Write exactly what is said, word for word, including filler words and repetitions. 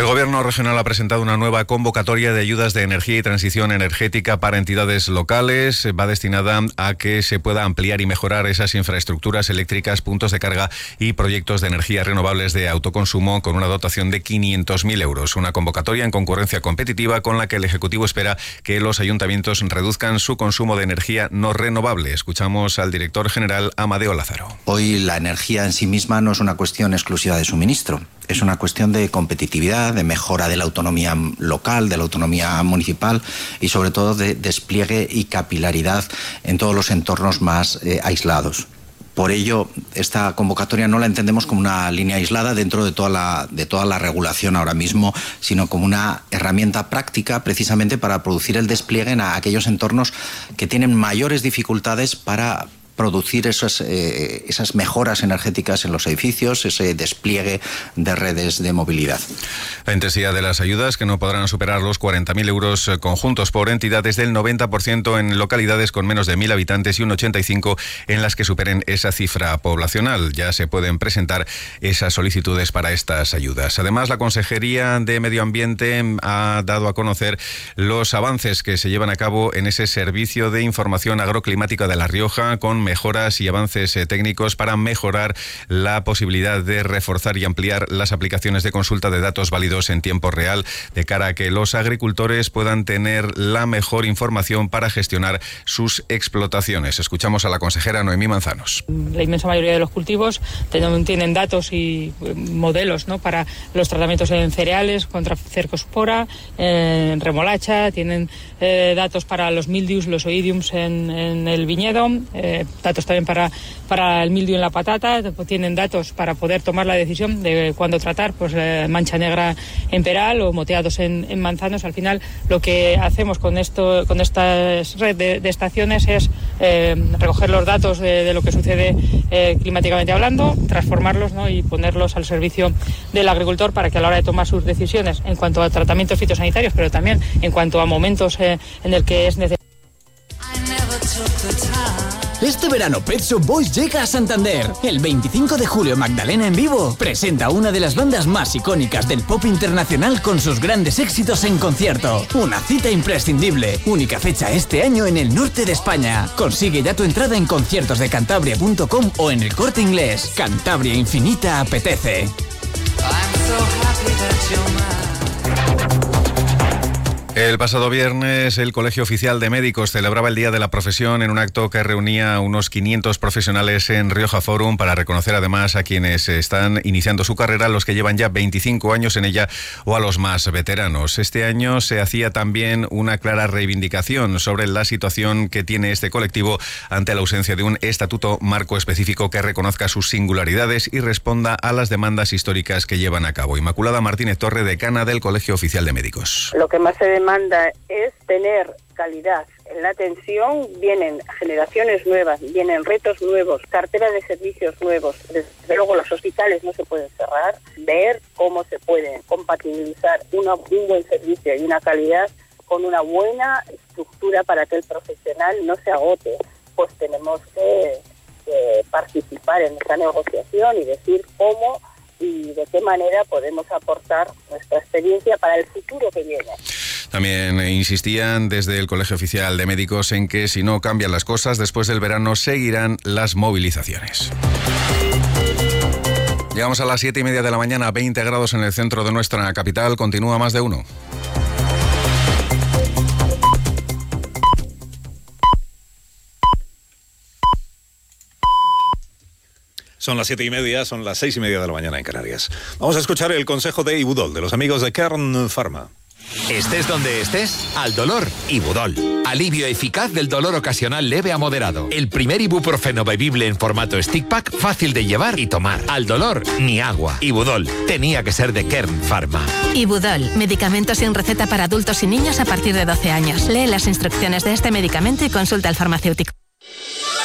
El Gobierno regional ha presentado una nueva convocatoria de ayudas de energía y transición energética para entidades locales. Va destinada a que se pueda ampliar y mejorar esas infraestructuras eléctricas, puntos de carga y proyectos de energías renovables de autoconsumo con una dotación de quinientos mil euros. Una convocatoria en concurrencia competitiva con la que el Ejecutivo espera que los ayuntamientos reduzcan su consumo de energía no renovable. Escuchamos al director general Amadeo Lázaro. Hoy la energía en sí misma no es una cuestión exclusiva de suministro. Es una cuestión de competitividad, de mejora de la autonomía local, de la autonomía municipal y sobre todo de despliegue y capilaridad en todos los entornos más eh, aislados. Por ello, esta convocatoria no la entendemos como una línea aislada dentro de toda la, de toda la regulación ahora mismo, sino como una herramienta práctica precisamente para producir el despliegue en aquellos entornos que tienen mayores dificultades para producir esas, eh, esas mejoras energéticas en los edificios, ese despliegue de redes de movilidad. La intensidad de las ayudas, que no podrán superar los cuarenta mil euros conjuntos por entidad, es del noventa por ciento en localidades con menos de mil habitantes y un ochenta y cinco por ciento en las que superen esa cifra poblacional. Ya se pueden presentar esas solicitudes para estas ayudas. Además, la Consejería de Medio Ambiente ha dado a conocer los avances que se llevan a cabo en ese servicio de información agroclimática de La Rioja, con mejoras y avances eh, técnicos para mejorar la posibilidad de reforzar y ampliar las aplicaciones de consulta de datos válidos en tiempo real, de cara a que los agricultores puedan tener la mejor información para gestionar sus explotaciones. Escuchamos a la consejera Noemí Manzanos. La inmensa mayoría de los cultivos tienen datos y modelos, ¿no?, para los tratamientos en cereales contra cercospora, en remolacha, tienen eh, datos para los mildius, los oidiums en, en el viñedo, eh, datos también para, para el mildio en la patata, tienen datos para poder tomar la decisión de cuándo tratar, pues eh, mancha negra en peral o moteados en, en manzanos. Al final, lo que hacemos con esto, con esta red de, de estaciones es eh, recoger los datos de, de lo que sucede eh, climáticamente hablando, transformarlos, ¿no?, y ponerlos al servicio del agricultor para que a la hora de tomar sus decisiones en cuanto a tratamientos fitosanitarios, pero también en cuanto a momentos eh, en el que es necesario. Este verano Pet Shop Boys llega a Santander. El veinticinco de julio Magdalena en vivo presenta una de las bandas más icónicas del pop internacional con sus grandes éxitos en concierto. Una cita imprescindible. Única fecha este año en el norte de España. Consigue ya tu entrada en conciertos de cantabria punto com o en el Corte Inglés. Cantabria Infinita apetece. El pasado viernes, el Colegio Oficial de Médicos celebraba el Día de la Profesión en un acto que reunía a unos quinientos profesionales en Rioja Forum para reconocer además a quienes están iniciando su carrera, a los que llevan ya veinticinco años en ella o a los más veteranos. Este año se hacía también una clara reivindicación sobre la situación que tiene este colectivo ante la ausencia de un estatuto marco específico que reconozca sus singularidades y responda a las demandas históricas que llevan a cabo. Inmaculada Martínez Torre, decana del Colegio Oficial de Médicos. Lo que más se demanda es tener calidad en la atención. Vienen generaciones nuevas, vienen retos nuevos, cartera de servicios nuevos. Desde luego los hospitales no se pueden cerrar. Ver cómo se puede compatibilizar una, un buen servicio y una calidad con una buena estructura para que el profesional no se agote. Pues tenemos que, que participar en esta negociación y decir cómo y de qué manera podemos aportar nuestra experiencia para el futuro que viene. También insistían desde el Colegio Oficial de Médicos en que si no cambian las cosas, después del verano seguirán las movilizaciones. Llegamos a las siete y media de la mañana, veinte grados en el centro de nuestra capital. Continúa Más de Uno. Son las siete y media, son las seis y media de la mañana en Canarias. Vamos a escuchar el consejo de Ibudol, de los amigos de Kern Pharma. Estés donde estés, al dolor, Ibudol. Alivio eficaz del dolor ocasional leve a moderado. El primer ibuprofeno bebible en formato stick pack, fácil de llevar y tomar. Al dolor, ni agua. Ibudol, tenía que ser de Kern Pharma. Ibudol, medicamento sin receta para adultos y niños a partir de doce años. Lee las instrucciones de este medicamento y consulta al farmacéutico.